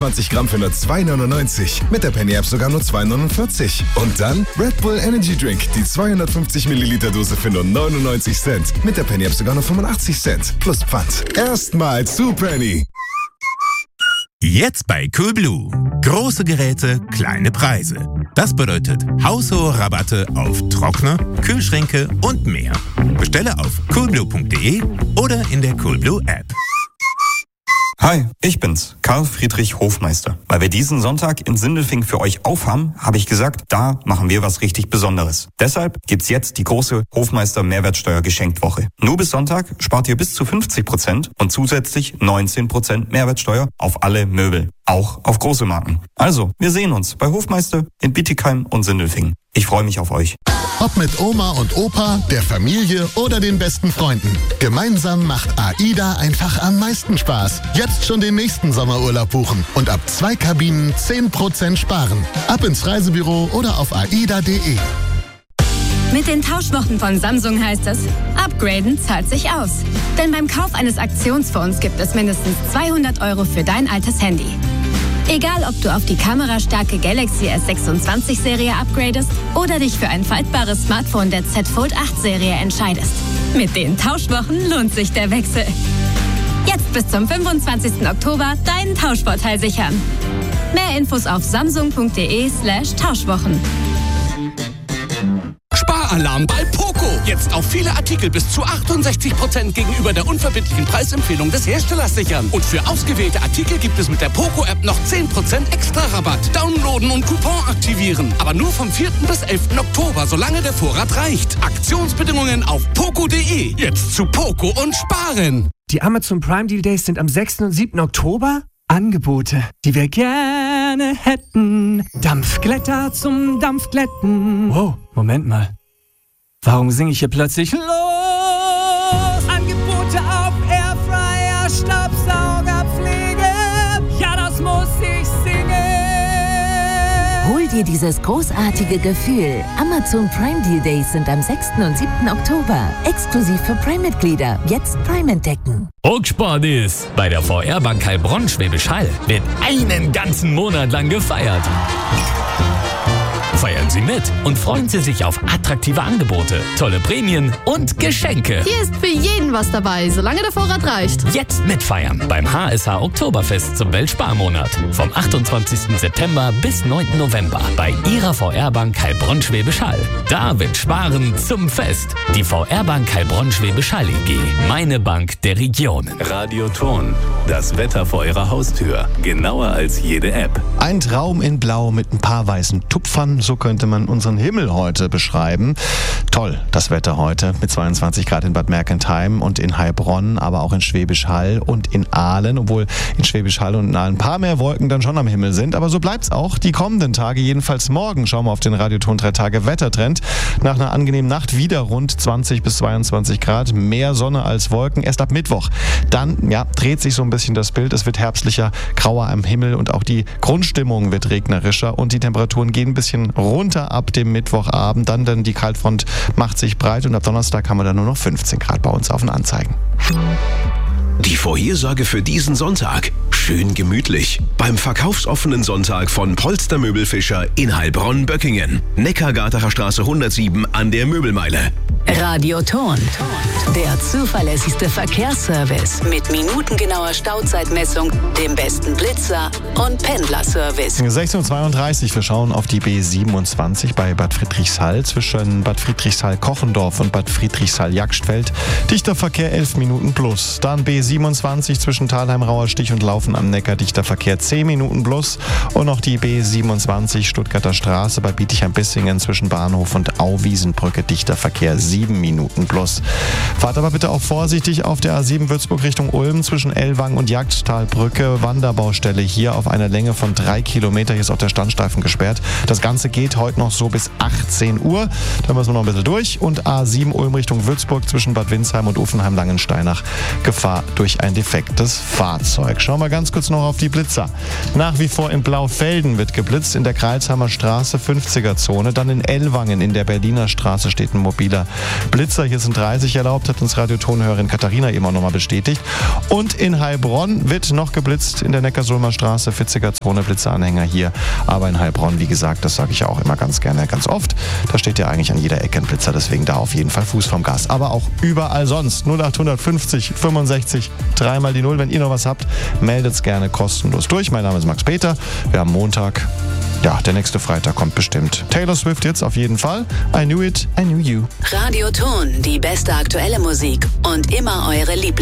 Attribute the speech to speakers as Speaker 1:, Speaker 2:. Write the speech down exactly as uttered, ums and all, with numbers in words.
Speaker 1: fünfundzwanzig Gramm für nur zwei neunundneunzig. Mit der Penny App sogar nur zwei neunundvierzig. Und dann Red Bull Energy Drink, die zweihundertfünfzig Milliliter Dose für nur neunundneunzig Cent. Mit der Penny App sogar nur fünfundachtzig Cent. Plus Pfand. Erstmal zu Penny.
Speaker 2: Jetzt bei Coolblue. Große Geräte, kleine Preise. Das bedeutet haushohe Rabatte auf Trockner, Kühlschränke und mehr. Bestelle auf coolblue punkt de oder in der Coolblue App.
Speaker 3: Hi, ich bin's, Karl Friedrich Hofmeister. Weil wir diesen Sonntag in Sindelfingen für euch aufhaben, habe ich gesagt, da machen wir was richtig Besonderes. Deshalb gibt's jetzt die große Hofmeister Mehrwertsteuer Geschenktwoche. Nur bis Sonntag spart ihr bis zu fünfzig Prozent und zusätzlich neunzehn Prozent Mehrwertsteuer auf alle Möbel. Auch auf große Marken. Also, wir sehen uns bei Hofmeister in Bietigheim und Sindelfingen. Ich freue mich auf euch.
Speaker 4: Ob mit Oma und Opa, der Familie oder den besten Freunden. Gemeinsam macht AIDA einfach am meisten Spaß. Jetzt schon den nächsten Sommerurlaub buchen und ab zwei Kabinen zehn Prozent sparen. Ab ins Reisebüro oder auf aida punkt de.
Speaker 5: Mit den Tauschwochen von Samsung heißt es, upgraden zahlt sich aus. Denn beim Kauf eines Aktionsfonds gibt es mindestens zweihundert Euro für dein altes Handy. Egal, ob du auf die kamerastarke Galaxy S sechsundzwanzig Serie upgradest oder dich für ein faltbares Smartphone der Z Fold acht Serie entscheidest. Mit den Tauschwochen lohnt sich der Wechsel. Jetzt bis zum fünfundzwanzigsten Oktober deinen Tauschvorteil sichern. Mehr Infos auf samsung punkt de slash Tauschwochen.
Speaker 6: Sparalarm bei Poco. Jetzt auf viele Artikel bis zu achtundsechzig Prozent gegenüber der unverbindlichen Preisempfehlung des Herstellers sichern. Und für ausgewählte Artikel gibt es mit der Poco-App noch zehn Prozent extra Rabatt. Downloaden und Coupon aktivieren. Aber nur vom vierten bis elften Oktober, solange der Vorrat reicht. Aktionsbedingungen auf poco punkt de. Jetzt zu Poco und sparen.
Speaker 7: Die Amazon Prime Deal Days sind am sechsten und siebten Oktober. Angebote, die wir gerne hätten. Dampfglätter zum Dampfglätten. Wow, Moment mal. Warum singe ich hier plötzlich los? Angebote auf Airfryer, Staubsaugerpflege. Ja, das muss ich singen.
Speaker 8: Hol dir dieses großartige Gefühl. Amazon Prime Deal Days sind am sechsten und siebten Oktober. Exklusiv für Prime-Mitglieder. Jetzt Prime entdecken.
Speaker 9: Hochsport bei der V R-Bank Heilbronn Schwäbisch Hall wird einen ganzen Monat lang gefeiert. Feiern Sie mit und freuen Sie sich auf attraktive Angebote, tolle Prämien und Geschenke.
Speaker 10: Hier ist für jeden was dabei, solange der Vorrat reicht.
Speaker 9: Jetzt mitfeiern beim H S H Oktoberfest zum Weltsparmonat. Vom achtundzwanzigsten September bis neunten November bei Ihrer V R-Bank Heilbronn Schwäbisch Hall. Da wird Sparen zum Fest. Die V R-Bank Heilbronn Schwäbisch Hall E G. Meine Bank der Regionen.
Speaker 11: Radioton. Das Wetter vor Ihrer Haustür. Genauer als jede App.
Speaker 12: Ein Traum in Blau mit ein paar weißen Tupfern. So könnte man unseren Himmel heute beschreiben. Toll, das Wetter heute mit zweiundzwanzig Grad in Bad Mergentheim und in Heilbronn, aber auch in Schwäbisch Hall und in Aalen, obwohl in Schwäbisch Hall und in Aalen ein paar mehr Wolken dann schon am Himmel sind. Aber so bleibt's auch die kommenden Tage, jedenfalls morgen. Schauen wir auf den Radioton drei Tage Wettertrend. Nach einer angenehmen Nacht wieder rund zwanzig bis zweiundzwanzig Grad, mehr Sonne als Wolken. Erst ab Mittwoch, dann ja, dreht sich so ein bisschen das Bild. Es wird herbstlicher, grauer am Himmel und auch die Grundstimmung wird regnerischer und die Temperaturen gehen ein bisschen runter ab dem Mittwochabend. Dann, denn die Kaltfront macht sich breit und ab Donnerstag haben wir dann nur noch fünfzehn Grad bei uns auf den Anzeigen.
Speaker 13: Die Vorhersage für diesen Sonntag. Schön gemütlich. Beim verkaufsoffenen Sonntag von Polstermöbel Fischer in Heilbronn-Böckingen. Neckargartener Straße hundertsieben an der Möbelmeile.
Speaker 14: Radioton. Der zuverlässigste Verkehrsservice mit minutengenauer Stauzeitmessung, dem besten Blitzer und Pendlerservice.
Speaker 12: sechzehn Uhr zweiunddreißig, wir schauen auf die B siebenundzwanzig bei Bad Friedrichshall zwischen Bad Friedrichshall-Kochendorf und Bad Friedrichshall-Jagdfeld. Dichter Verkehr elf Minuten plus. Dann B siebenundzwanzig zwischen Thalheim-Rauerstich und Laufen am Neckar, dichter Verkehr zehn Minuten plus. Und noch die B siebenundzwanzig Stuttgarter Straße bei Bietigheim-Bissingen zwischen Bahnhof und Au-Wiesenbrücke, dichter Verkehr sieben Minuten plus. Fahrt aber bitte auch vorsichtig auf der A sieben Würzburg Richtung Ulm zwischen Ellwangen und Jagdtalbrücke. Wanderbaustelle hier auf einer Länge von drei Kilometer. Hier ist auch der Standstreifen gesperrt. Das Ganze geht heute noch so bis achtzehn Uhr. Da müssen wir noch ein bisschen durch. Und A sieben Ulm Richtung Würzburg zwischen Bad Windsheim und Uffenheim-Langensteinach. Gefahr durch ein defektes Fahrzeug. Schauen wir ganz kurz noch auf die Blitzer. Nach wie vor in Blaufelden wird geblitzt. In der Kreilsheimer Straße fünfziger Zone. Dann in Ellwangen in der Berliner Straße steht ein mobiler Blitzer, hier sind dreißig erlaubt, hat uns Radiotonhörerin Katharina eben auch nochmal bestätigt. Und in Heilbronn wird noch geblitzt in der Neckarsulmer Straße, vierziger Zone, Blitzeranhänger hier. Aber in Heilbronn, wie gesagt, das sage ich ja auch immer ganz gerne, ganz oft, da steht ja eigentlich an jeder Ecke ein Blitzer, deswegen da auf jeden Fall Fuß vom Gas. Aber auch überall sonst, null acht fünfzig fünfundsechzig, dreimal die Null. Wenn ihr noch was habt, meldet's gerne kostenlos durch. Mein Name ist Max Peter. Wir haben Montag. Ja, der nächste Freitag kommt bestimmt. Taylor Swift jetzt auf jeden Fall. I knew it, I knew you.
Speaker 14: Radioton, die beste aktuelle Musik und immer eure Lieblings